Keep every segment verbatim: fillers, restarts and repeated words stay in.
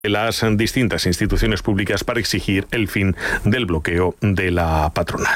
las distintas instituciones públicas para exigir el fin del bloqueo de la patronal.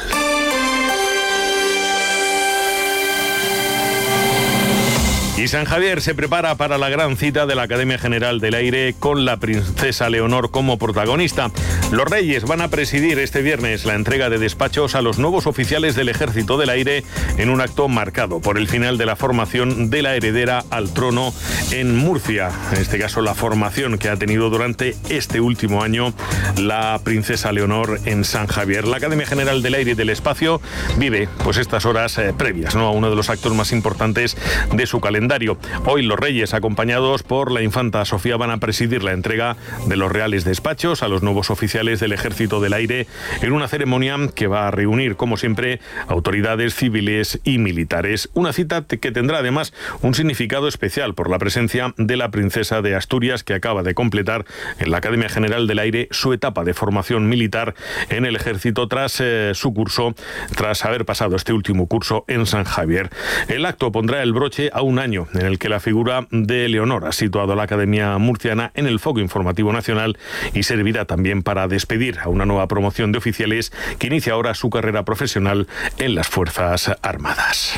Y San Javier se prepara para la gran cita de la Academia General del Aire con la princesa Leonor como protagonista. Los Reyes van a presidir este viernes la entrega de despachos a los nuevos oficiales del Ejército del Aire en un acto marcado por el final de la formación de la heredera al trono en Murcia. En este caso, la formación que ha tenido durante este último año la princesa Leonor en San Javier. La Academia General del Aire y del Espacio vive pues estas horas eh, previas, ¿no?, a uno de los actos más importantes de su calendario. Hoy los Reyes, acompañados por la infanta Sofía, van a presidir la entrega de los reales despachos a los nuevos oficiales del Ejército del Aire en una ceremonia que va a reunir, como siempre, autoridades civiles y militares. Una cita que tendrá además un significado especial por la presencia de la princesa de Asturias, que acaba de completar en la Academia General del Aire su etapa de formación militar en el Ejército tras eh, su curso, tras haber pasado este último curso en San Javier. El acto pondrá el broche a un año en el que la figura de Leonor ha situado a la Academia Murciana en el foco informativo nacional y servirá también para despedir a una nueva promoción de oficiales que inicia ahora su carrera profesional en las Fuerzas Armadas.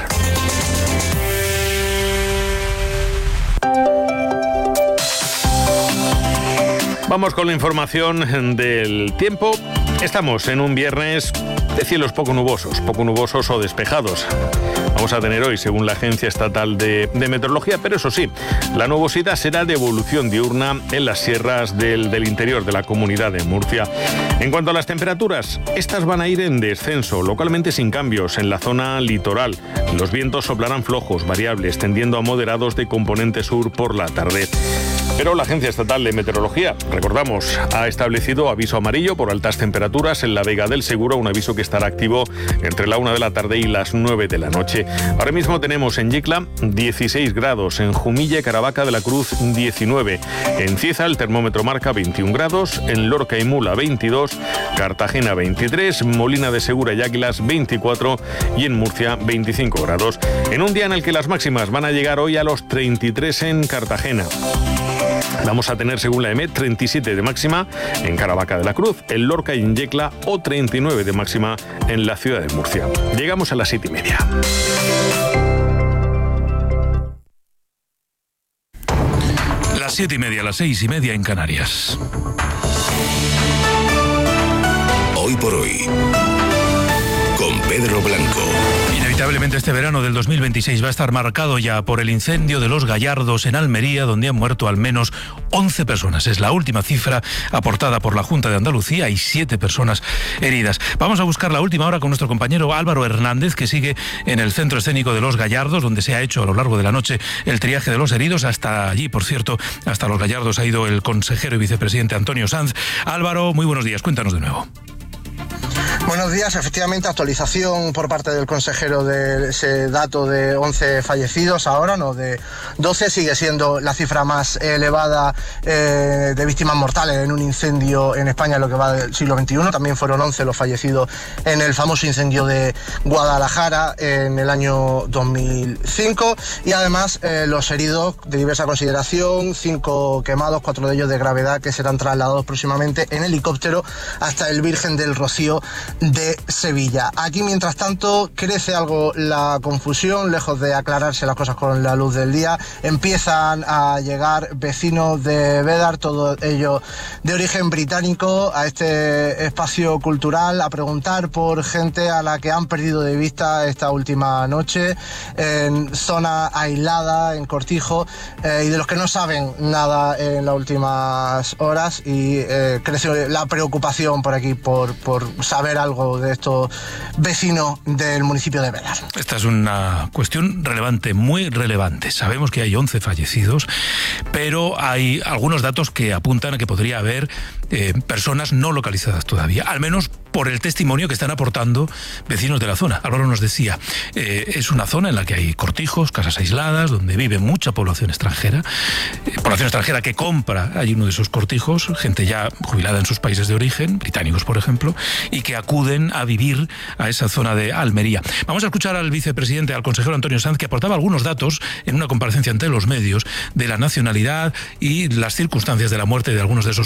Vamos con la información del tiempo. Estamos en un viernes de cielos poco nubosos, poco nubosos o despejados. Vamos a tener hoy, según la Agencia Estatal de, de Meteorología, pero eso sí, la nubosidad será de evolución diurna en las sierras del, del interior de la comunidad de Murcia. En cuanto a las temperaturas, estas van a ir en descenso, localmente sin cambios en la zona litoral. Los vientos soplarán flojos, variables, tendiendo a moderados de componente sur por la tarde. Pero la Agencia Estatal de Meteorología, recordamos, ha establecido aviso amarillo por altas temperaturas en la Vega del Segura, un aviso que estará activo entre la una de la tarde y las nueve de la noche. Ahora mismo tenemos en Yecla dieciséis grados, en Jumilla y Caravaca de la Cruz diecinueve, en Cieza el termómetro marca veintiún grados, en Lorca y Mula veintidós, Cartagena veintitrés, Molina de Segura y Águilas veinticuatro y en Murcia veinticinco grados. En un día en el que las máximas van a llegar hoy a los treinta y tres en Cartagena. Vamos a tener, según la E M E T, treinta y siete de máxima en Caravaca de la Cruz, en Lorca y en Yecla, o treinta y nueve de máxima en la ciudad de Murcia. Llegamos a las siete y media. Las siete y media, las seis y media en Canarias. Hoy por hoy, con Pedro Blanco. Inevitablemente este verano del dos mil veintiséis va a estar marcado ya por el incendio de Los Gallardos en Almería, donde han muerto al menos once personas. Es la última cifra aportada por la Junta de Andalucía y siete personas heridas. Vamos a buscar la última hora con nuestro compañero Álvaro Hernández, que sigue en el Centro Escénico de Los Gallardos, donde se ha hecho a lo largo de la noche el triaje de los heridos. Hasta allí, por cierto, hasta Los Gallardos ha ido el consejero y vicepresidente Antonio Sanz. Álvaro, muy buenos días, cuéntanos de nuevo. Buenos días, efectivamente, actualización por parte del consejero de ese dato de once fallecidos ahora, no de doce, sigue siendo la cifra más elevada eh, de víctimas mortales en un incendio en España en lo que va del siglo veintiuno, también fueron once los fallecidos en el famoso incendio de Guadalajara en el año dos mil cinco y además eh, los heridos de diversa consideración, cinco quemados, cuatro de ellos de gravedad, que serán trasladados próximamente en helicóptero hasta el Virgen del Rocío de Sevilla. Aquí, mientras tanto, crece algo la confusión, lejos de aclararse las cosas con la luz del día. Empiezan a llegar vecinos de Bédar, todos ellos de origen británico, a este espacio cultural, a preguntar por gente a la que han perdido de vista esta última noche, en zona aislada, en Cortijo, eh, y de los que no saben nada en las últimas horas, y eh, crece la preocupación por aquí, por, por saber algo de estos vecinos del municipio de Bédar. Esta es una cuestión relevante, muy relevante. Sabemos que hay once fallecidos, pero hay algunos datos que apuntan a que podría haber eh, personas no localizadas todavía, al menos por el testimonio que están aportando vecinos de la zona. Álvaro nos decía, eh, es una zona en la que hay cortijos, casas aisladas, donde vive mucha población extranjera, eh, población extranjera que compra allí uno de esos cortijos, gente ya jubilada en sus países de origen, británicos por ejemplo, y que acude acuden a vivir a esa zona de Almería. Vamos a escuchar al vicepresidente, al consejero Antonio Sanz, que aportaba algunos datos en una comparecencia ante los medios de la nacionalidad y las circunstancias de la muerte de algunos de esos